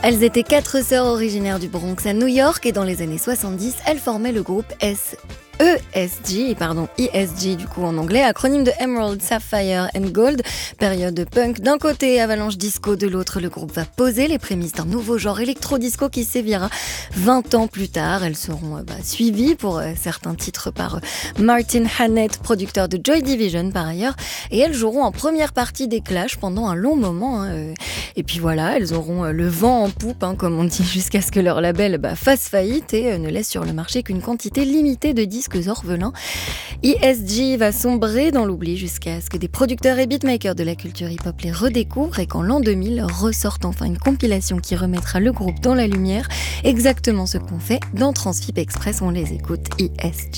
Elles étaient 4 sœurs originaires du Bronx à New York et dans les années 70, elles formaient le groupe ESG du coup en anglais, acronyme de Emerald, Sapphire and Gold, période punk d'un côté, avalanche disco de l'autre. Le groupe va poser les prémices d'un nouveau genre électro-disco qui sévira 20 ans plus tard. Elles seront suivies pour certains titres par Martin Hannett, producteur de Joy Division par ailleurs, et elles joueront en première partie des Clash pendant un long moment. Et puis voilà, elles auront le vent en poupe, comme on dit, jusqu'à ce que leur label fasse faillite et ne laisse sur le marché qu'une quantité limitée de disques orphelins. ESG va sombrer dans l'oubli jusqu'à ce que des producteurs et beatmakers de la culture hip-hop les redécouvrent et qu'en l'an 2000 ressorte enfin une compilation qui remettra le groupe dans la lumière. Exactement ce qu'on fait dans Transfip Express, on les écoute. ESG.